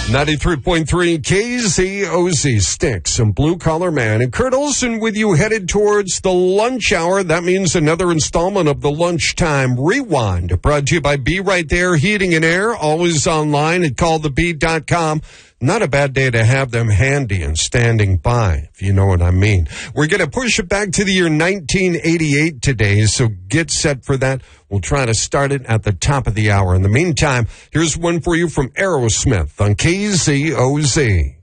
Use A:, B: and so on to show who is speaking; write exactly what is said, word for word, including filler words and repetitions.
A: ninety-three point three K Z O Z Sticks and Blue Collar Man. And Kurt Olson with you headed towards the lunch hour. That means another installment of the Lunchtime Rewind. Brought to you by Be Right There Heating and Air. Always online at call the bee dot com. Not a bad day to have them handy and standing by, if you know what I mean. We're going to push it back to the year nineteen eighty-eight today, so get set for that. We'll try to start it at the top of the hour. In the meantime, here's one for you from Aerosmith on K Z O Z.